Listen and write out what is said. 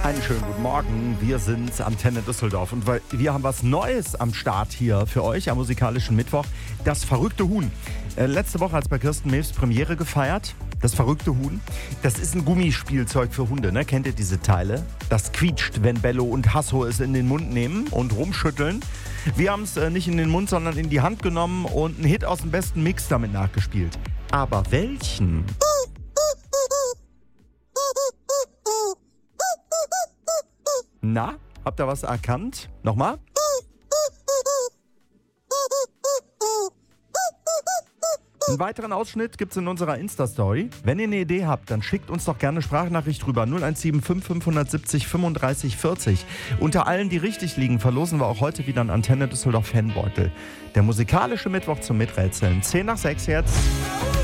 Einen schönen guten Morgen, wir sind Antenne Düsseldorf und wir haben was Neues am Start hier für euch am musikalischen Mittwoch, das verrückte Huhn. Letzte Woche hat es bei Kirsten Milfs Premiere gefeiert, das verrückte Huhn. Das ist ein Gummispielzeug für Hunde, ne? Kennt ihr diese Teile? Das quietscht, wenn Bello und Hasso es in den Mund nehmen und rumschütteln. Wir haben es nicht in den Mund, sondern in die Hand genommen und einen Hit aus dem besten Mix damit nachgespielt. Aber welchen? Na, habt ihr was erkannt? Nochmal? Einen weiteren Ausschnitt gibt's in unserer Insta-Story. Wenn ihr eine Idee habt, dann schickt uns doch gerne Sprachnachricht rüber. 0175 570 35 40. Unter allen, die richtig liegen, verlosen wir auch heute wieder einen Antenne Düsseldorf Fanbeutel. Der musikalische Mittwoch zum Miträtseln. 10 nach 6 jetzt.